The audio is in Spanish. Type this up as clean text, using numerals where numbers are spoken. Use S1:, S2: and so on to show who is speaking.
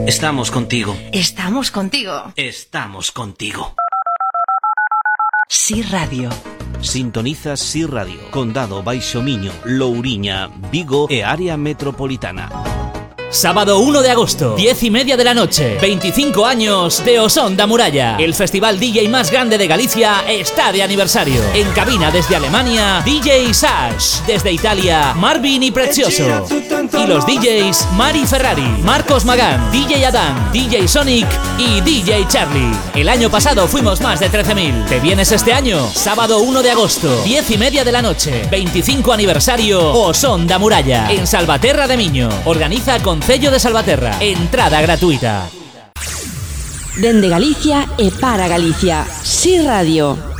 S1: Estamos contigo.
S2: Estamos contigo.
S1: Estamos contigo.
S3: Sí Radio.
S1: Sintonizas Sí Radio, Condado Baixo Miño, Louriña, Vigo e área metropolitana.
S4: Sábado 1 de agosto, 10:30 de la noche, 25 años de O Son da Muralla. El festival DJ más grande de Galicia está de aniversario. En cabina desde Alemania, DJ Sash. Desde Italia, Marvin y Prezioso. Y los DJs Mari Ferrari, Marcos Magán, DJ Adán, DJ Sonic y DJ Charlie. El año pasado fuimos más de 13.000. ¿Te vienes este año? Sábado 1 de agosto, 10:30 de la noche, 25 aniversario O Son da Muralla. En Salvaterra de Miño. Organiza Concello de Salvaterra. Entrada gratuita.
S3: Dende Galicia e para Galicia. Sí Radio.